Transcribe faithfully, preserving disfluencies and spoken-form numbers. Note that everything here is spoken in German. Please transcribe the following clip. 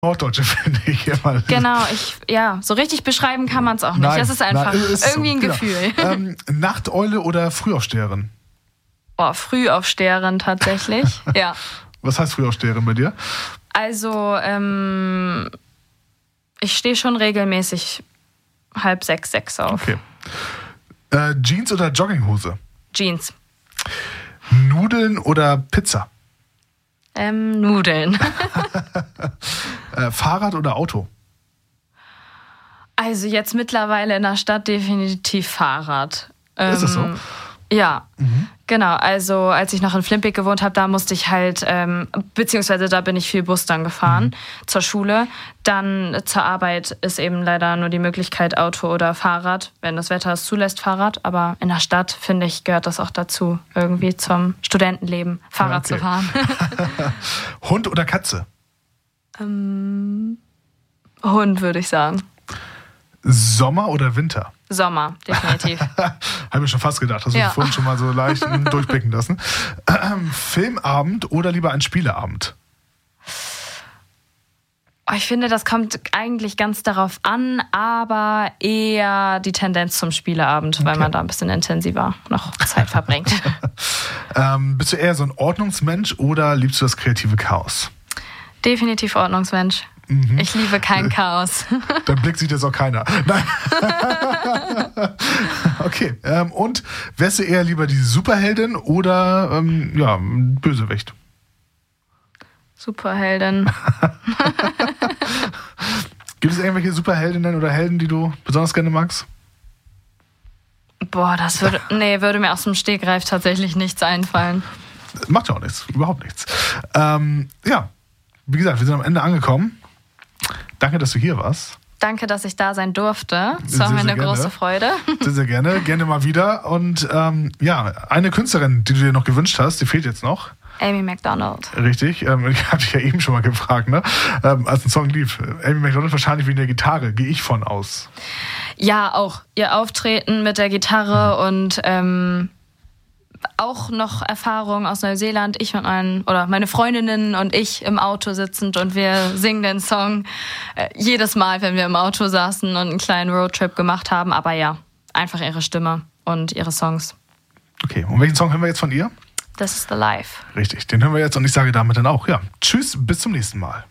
Norddeutsche finde ich immer. Genau, ich, ja, so richtig beschreiben kann man es auch nicht. Nein, es ist einfach nein, ist irgendwie so, ein genau. Gefühl. Ähm, Nachteule oder Frühaufsteherin? Oh, Frühaufsteherin tatsächlich, ja. Was heißt Frühaufsteherin bei dir? Also, ähm, ich stehe schon regelmäßig halb sechs, sechs auf. Okay. Äh, Jeans oder Jogginghose? Jeans. Nudeln oder Pizza? Ähm, Nudeln. äh, Fahrrad oder Auto? Also jetzt mittlerweile in der Stadt definitiv Fahrrad. Ähm, Ist das so? Ja, Mhm. genau. Also als ich noch in Flimpik gewohnt habe, da musste ich halt, ähm, beziehungsweise da bin ich viel Bus dann gefahren mhm. zur Schule. Dann zur Arbeit ist eben leider nur die Möglichkeit Auto oder Fahrrad, wenn das Wetter es zulässt, Fahrrad. Aber in der Stadt, finde ich, gehört das auch dazu, irgendwie zum Studentenleben, Fahrrad Ja, okay. zu fahren. Hund oder Katze? ähm, Hund, würde ich sagen. Sommer oder Winter? Sommer, definitiv. Habe ich schon fast gedacht. Hast du Ja. vorhin schon mal so leicht durchblicken lassen. Ähm, Filmabend oder lieber ein Spieleabend? Oh, ich finde, das kommt eigentlich ganz darauf an, aber eher die Tendenz zum Spieleabend, okay. weil man da ein bisschen intensiver noch Zeit verbringt. ähm, bist du eher so ein Ordnungsmensch oder liebst du das kreative Chaos? Definitiv Ordnungsmensch. Mhm. Ich liebe kein Chaos. Dein Blick sieht jetzt auch keiner. Nein. Okay. Ähm, und wärst du eher lieber die Superheldin oder ähm, ja, Bösewicht? Superheldin. Gibt es irgendwelche Superheldinnen oder Helden, die du besonders gerne magst? Boah, das würde, nee, würde mir aus dem Stegreif tatsächlich nichts einfallen. Macht ja auch nichts, überhaupt nichts. Ähm, ja, wie gesagt, wir sind am Ende angekommen. Danke, dass du hier warst. Danke, dass ich da sein durfte. Es Sehr, war mir sehr eine gerne. große Freude. Sehr, sehr gerne. Gerne mal wieder. Und ähm, ja, eine Künstlerin, die du dir noch gewünscht hast, die fehlt jetzt noch. Amy Macdonald. Richtig. Ähm, ich habe dich ja eben schon mal gefragt, ne? Ähm, als ein Song lief. Amy Macdonald wahrscheinlich wegen der Gitarre, gehe ich von aus. Ja, auch. Ihr Auftreten mit der Gitarre mhm. und ähm, auch noch Erfahrung aus Neuseeland. Ich mit meinen, oder meine Freundinnen und ich im Auto sitzend und wir singen den Song äh, jedes Mal, wenn wir im Auto saßen und einen kleinen Roadtrip gemacht haben. Aber ja, einfach ihre Stimme und ihre Songs. Okay, und welchen Song hören wir jetzt von ihr? This is the Life. Richtig, den hören wir jetzt und ich sage damit dann auch, ja, tschüss, bis zum nächsten Mal.